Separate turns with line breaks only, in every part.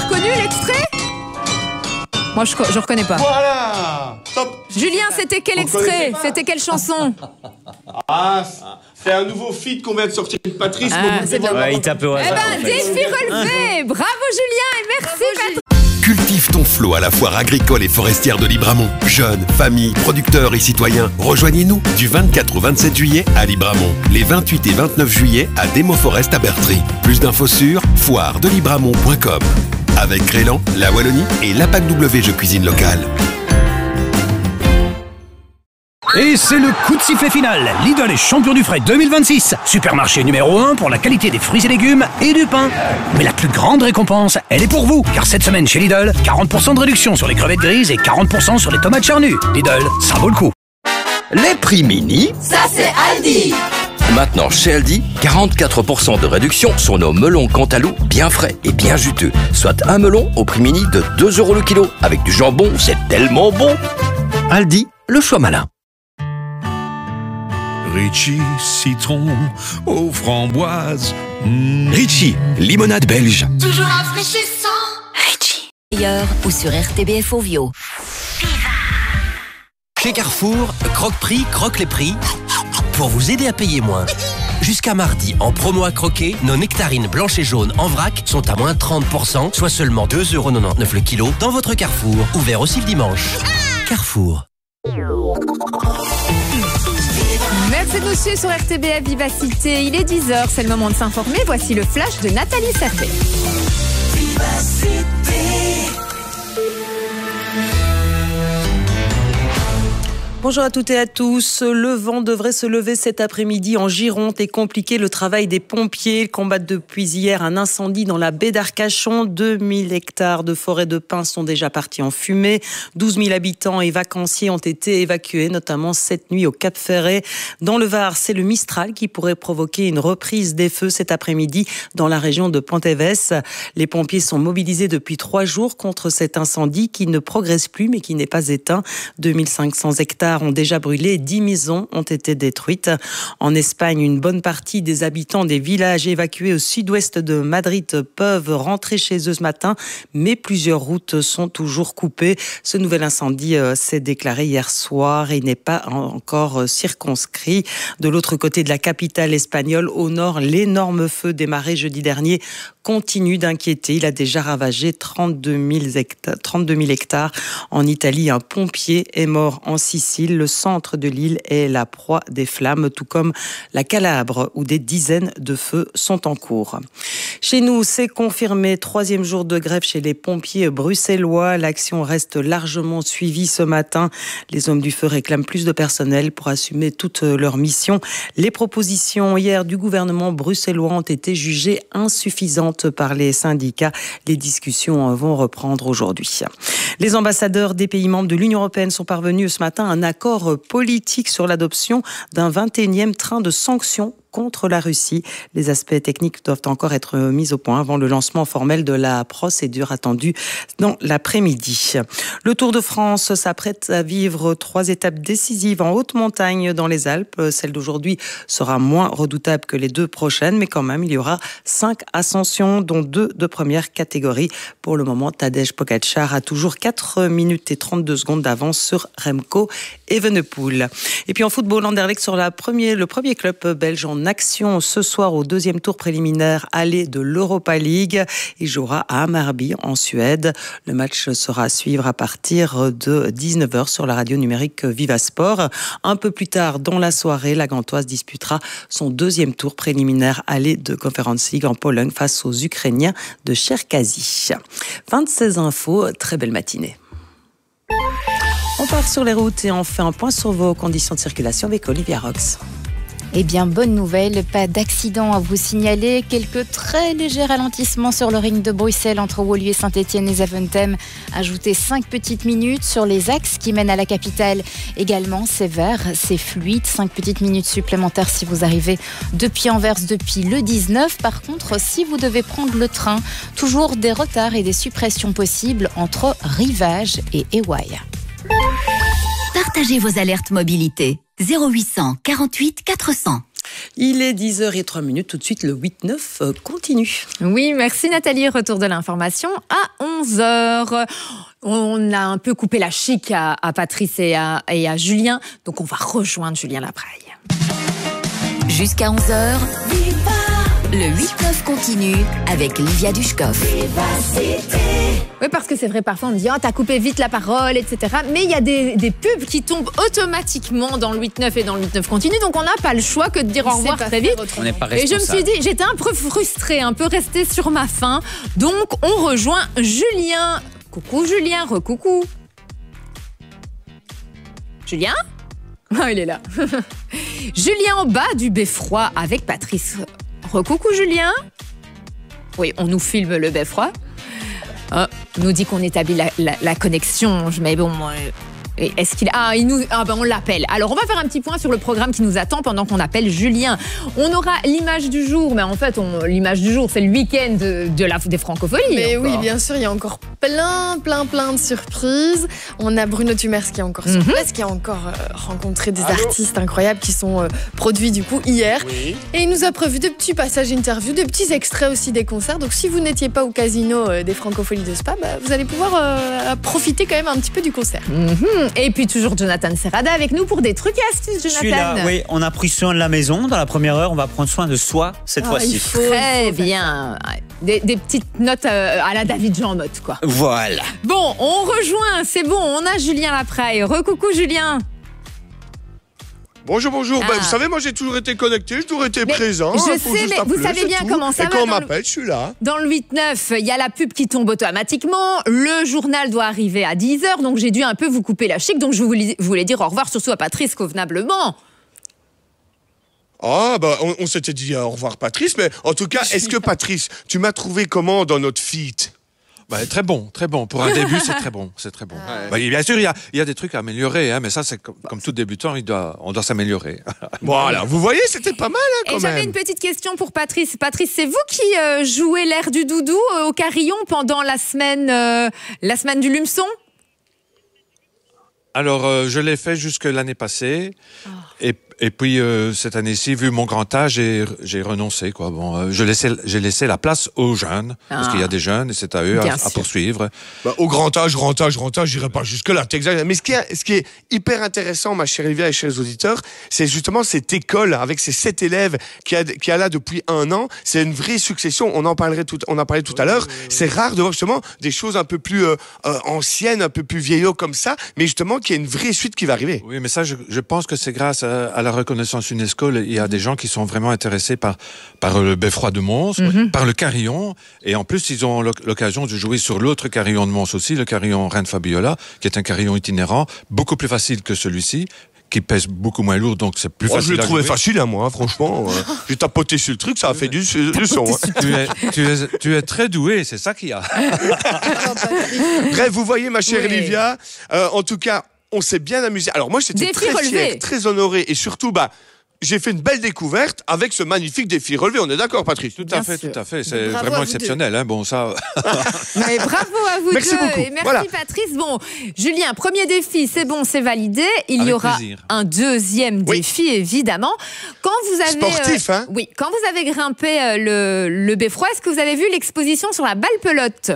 reconnu l'extrait? Moi, je reconnais pas.
Voilà. Top.
Julien, c'était quel extrait? C'était quelle chanson?
Ah, c'est un nouveau feat qu'on vient de sortir de Patrice.
C'est bien.
Ouais, il tape au hasard.
Eh ben, défi relevé. Bravo Julien et merci Patrice.
Cultive ton flot à la foire agricole et forestière de Libramont. Jeunes, familles, producteurs et citoyens, rejoignez-nous du 24 au 27 juillet à Libramont. Les 28 et 29 juillet à Demo Forest à Bertry. Plus d'infos sur foiredelibramont.com. Avec Crélan, la Wallonie et l'APAC W Jeux Cuisine Locale.
Et c'est le coup de sifflet final. Lidl est champion du frais 2026. Supermarché numéro 1 pour la qualité des fruits et légumes et du pain. Mais la plus grande récompense, elle est pour vous. Car cette semaine chez Lidl, 40% de réduction sur les crevettes grises et 40% sur les tomates charnues. Lidl, ça vaut le coup.
Les prix mini,
ça c'est Aldi.
Maintenant chez Aldi, 44% de réduction sur nos melons Cantalou bien frais et bien juteux. Soit un melon au prix mini de 2 € le kilo. Avec du jambon, c'est tellement bon. Aldi, le choix malin.
Ritchie, citron aux framboises.
Ritchie, limonade belge.
Toujours rafraîchissant.
Ritchie. Ailleurs ou sur RTBF Ovio.
Chez Carrefour, Croque-Prix croque les prix pour vous aider à payer moins. Jusqu'à mardi, en promo à croquer, nos nectarines blanches et jaunes en vrac sont à moins 30%, soit seulement 2,99 € le kilo dans votre Carrefour. Ouvert aussi le dimanche. Carrefour.
Merci de nous suivre sur RTBF Vivacité. Il est 10h, c'est le moment de s'informer. Voici le flash de Nathalie Saffé.
Bonjour à toutes et à tous. Le vent devrait se lever cet après-midi en Gironde et compliquer le travail des pompiers. Ils combattent depuis hier un incendie dans la baie d'Arcachon. 2000 hectares de forêt de pins sont déjà partis en fumée. 12 000 habitants et vacanciers ont été évacués, notamment cette nuit au Cap-Ferret. Dans le Var, c'est le Mistral qui pourrait provoquer une reprise des feux cet après-midi dans la région de Ponteves. Les pompiers sont mobilisés depuis 3 jours contre cet incendie qui ne progresse plus mais qui n'est pas éteint. 2500 hectares ont déjà brûlé, 10 maisons ont été détruites. En Espagne, une bonne partie des habitants des villages évacués au sud-ouest de Madrid peuvent rentrer chez eux ce matin, mais plusieurs routes sont toujours coupées. Ce nouvel incendie s'est déclaré hier soir et n'est pas encore circonscrit. De l'autre côté de la capitale espagnole, au nord, l'énorme feu démarré jeudi dernier continue d'inquiéter. Il a déjà ravagé 32 000 hectares. En Italie, un pompier est mort en Sicile. Le centre de l'île est la proie des flammes, tout comme la Calabre, où des dizaines de feux sont en cours. Chez nous, c'est confirmé. 3e jour de grève chez les pompiers bruxellois. L'action reste largement suivie ce matin. Les hommes du feu réclament plus de personnel pour assumer toutes leurs missions. Les propositions hier du gouvernement bruxellois ont été jugées insuffisantes par les syndicats. Les discussions vont reprendre aujourd'hui. Les ambassadeurs des pays membres de l'Union européenne sont parvenus ce matin à un accord politique sur l'adoption d'un 21e train de sanctions contre la Russie. Les aspects techniques doivent encore être mis au point avant le lancement formel de la procédure attendue dans l'après-midi. Le Tour de France s'apprête à vivre 3 étapes décisives en haute montagne dans les Alpes. Celle d'aujourd'hui sera moins redoutable que les 2 prochaines, mais quand même, il y aura 5 ascensions, dont 2 de première catégorie. Pour le moment, Tadej Pogačar a toujours 4 minutes et 32 secondes d'avance sur Remco Evenepoel. Et puis en football, Anderlecht sur le premier club belge en action ce soir au 2e tour préliminaire aller de l'Europa League. Il jouera à Hammarby en Suède. Le match sera à suivre à partir de 19h sur la radio numérique Vivasport. Un peu plus tard dans la soirée, la Gantoise disputera son 2e tour préliminaire aller de Conference League en Pologne face aux Ukrainiens de Cherkazy. 26 infos, très belle matinée. On part sur les routes et on fait un point sur vos conditions de circulation avec Olivia Rox.
Eh bien, bonne nouvelle, pas d'accident à vous signaler. Quelques très légers ralentissements sur le ring de Bruxelles entre Woluwe et Saint-Étienne et Zaventem. Ajoutez 5 petites minutes sur les axes qui mènent à la capitale. Également, c'est vert, c'est fluide. 5 petites minutes supplémentaires si vous arrivez depuis Anvers depuis le 19. Par contre, si vous devez prendre le train, toujours des retards et des suppressions possibles entre Rivage et Ewaïa.
Partagez vos alertes mobilité. 0800 48 400.
Il est 10h03. Tout de suite, le 8-9 continue.
Oui, merci Nathalie. Retour de l'information à 11h. On a un peu coupé la chic à Patrice et à Julien. Donc, on va rejoindre Julien Lapraille.
Jusqu'à 11h, le 8-9 continue avec Livia Dushkov.
Oui, parce que c'est vrai, parfois on me dit « t'as coupé vite la parole, etc. » Mais il y a des pubs qui tombent automatiquement dans le 8-9 et dans le 8-9 continue. Donc, on n'a pas le choix que de dire au revoir très vite.
On n'est pas
et je me
responsable.
suis dit, j'étais un peu frustrée, un peu restée sur ma faim. Donc, on rejoint Julien. Coucou Julien, recoucou. Julien ? Ah, il est là. Julien en bas du beffroi avec Patrice. Recoucou Julien. Oui, on nous filme le beffroi. On nous dit qu'on établit la connexion. Mais bon, est-ce qu'il... on l'appelle. Alors, on va faire un petit point sur le programme qui nous attend pendant qu'on appelle Julien. On aura l'image du jour, mais en fait, l'image du jour, c'est le week-end des francophonies.
Mais
encore.
oui, bien sûr, il y a encore plein de surprises. On a Bruno Tumers qui est encore sur place, qui a encore rencontré des artistes incroyables qui sont produits du coup hier.
Oui.
Et il nous a prévu de petits passages interviews, de petits extraits aussi des concerts. Donc si vous n'étiez pas au casino des francophonies de Spa, vous allez pouvoir profiter quand même un petit peu du concert.
Et puis toujours Jonathan Serrada avec nous pour des trucs et astuces, Jonathan.
Je suis là, oui, on a pris soin de la maison. Dans la première heure, on va prendre soin de soi cette fois-ci.
Très bien. Des petites notes à la David Jean Motte, quoi.
Voilà.
Bon, on rejoint, c'est bon, on a Julien Lapraille. Recoucou Julien.
Bonjour. Vous savez, moi j'ai toujours été connecté, j'ai toujours été présent.
Je sais, mais vous savez bien comment ça va.
Et quand on m'appelle, je suis là.
Dans le 8-9, il y a la pub qui tombe automatiquement. Le journal doit arriver à 10h, donc j'ai dû un peu vous couper la chic. Donc je voulais dire au revoir, surtout à Patrice, convenablement.
On s'était dit au revoir Patrice, mais en tout cas, est-ce que Patrice, tu m'as trouvé comment dans notre feat?
Très bon. Pour un début, c'est très bon. Bien sûr, il y a des trucs à améliorer, mais ça, c'est comme tout débutant, on doit s'améliorer.
Voilà, vous voyez, c'était pas mal quand même.
Et j'avais une petite question pour Patrice. Patrice, c'est vous qui jouez l'air du doudou au Carillon pendant la semaine du Lumeçon?
Alors, je l'ai fait jusque l'année passée. Et puis, cette année-ci, vu mon grand âge, j'ai renoncé, quoi. Bon, j'ai laissé la place aux jeunes, parce qu'il y a des jeunes, et c'est à eux à poursuivre.
Au grand âge, j'irai pas jusque-là, t'exagères. Mais ce qui est hyper intéressant, ma chère Livia et chers auditeurs, c'est justement cette école, avec ces 7 élèves qui a là depuis 1 an. C'est une vraie succession. On en parlait tout à l'heure. C'est rare de voir justement des choses un peu plus anciennes, un peu plus vieillots comme ça, mais justement qu'il y a une vraie suite qui va arriver.
Oui, mais ça, je pense que c'est grâce à la reconnaissance UNESCO. Il y a des gens qui sont vraiment intéressés par le beffroi de Mons, par le carillon, et en plus ils ont l'occasion de jouer sur l'autre carillon de Mons aussi, le carillon Reine Fabiola, qui est un carillon itinérant, beaucoup plus facile que celui-ci, qui pèse beaucoup moins lourd, donc c'est plus facile.
Je l'ai trouvé facile, moi, franchement. J'ai tapoté sur le truc, ça a fait du son.
Tu es très doué, c'est ça qu'il y a.
Bref, vous voyez, ma chère Livia, en tout cas, on s'est bien amusé. Alors moi, j'étais très fier, très honoré, et surtout, j'ai fait une belle découverte avec ce magnifique défi relevé. On est d'accord, Patrice?
Tout à fait. C'est vraiment exceptionnel. Bon, ça.
Mais bravo à vous
merci
deux.
Beaucoup.
Et merci Patrice. Bon, Julien, premier défi, c'est bon, c'est validé. Il y aura un deuxième défi, évidemment. Quand vous avez
sportif,
Oui, quand vous avez grimpé le beffroi, est-ce que vous avez vu l'exposition sur la balle pelote?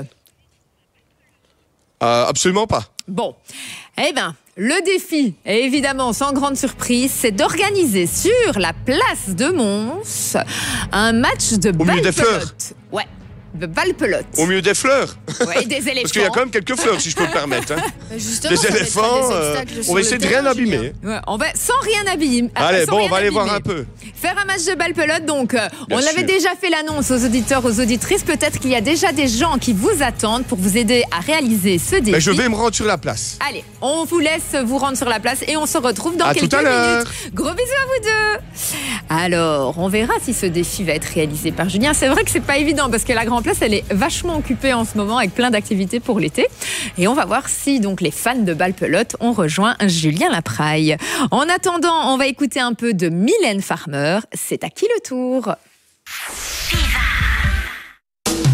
Absolument pas.
Bon, le défi, évidemment, sans grande surprise, c'est d'organiser sur la place de Mons un match de balle pelote. Ouais, de balle pelote.
Au milieu des fleurs.
Ouais, des éléphants.
Parce qu'il y a quand même quelques fleurs, si je peux me permettre. Les éléphants, on va essayer de rien abîmer.
Ouais, sans rien abîmer.
Allez, on va aller voir un peu.
Faire un match de balle pelote, donc on avait déjà fait l'annonce aux auditeurs, aux auditrices. Peut-être qu'il y a déjà des gens qui vous attendent pour vous aider à réaliser ce défi.
Mais je vais me rendre sur la place.
Allez, on vous laisse vous rendre sur la place et on se retrouve dans quelques minutes. Gros bisous à vous deux. Alors, on verra si ce défi va être réalisé par Julien. C'est vrai que c'est pas évident parce que la Grand Place, elle est vachement occupée en ce moment avec plein d'activités pour l'été. Et on va voir si donc les fans de balle pelote ont rejoint Julien Lapraille. En attendant, on va écouter un peu de Mylène Farmer. C'est à qui le tour?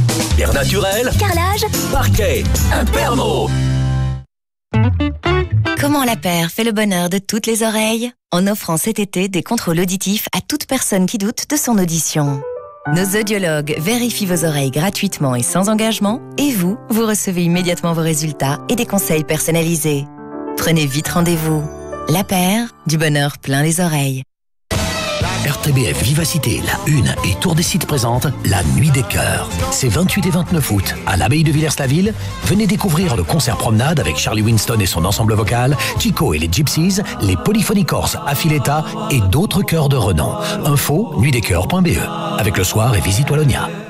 Pierre naturel,
carrelage,
parquet, Impermo.
Comment la paire fait le bonheur de toutes les oreilles? En offrant cet été des contrôles auditifs à toute personne qui doute de son audition. Nos audiologues vérifient vos oreilles gratuitement et sans engagement, et vous recevez immédiatement vos résultats et des conseils personnalisés. Prenez vite rendez-vous. La paire, du bonheur plein les oreilles.
RTBF Vivacité, la Une et Tour des Sites présente la Nuit des Cœurs. C'est 28 et 29 août à l'abbaye de Villers-la-Ville. Venez découvrir le concert promenade avec Charlie Winston et son ensemble vocal, Chico et les Gypsies, les Polyphonies Corses Affiletta et d'autres chœurs de renom. Info nuitdescoeurs.be avec le soir et Visite Wallonia.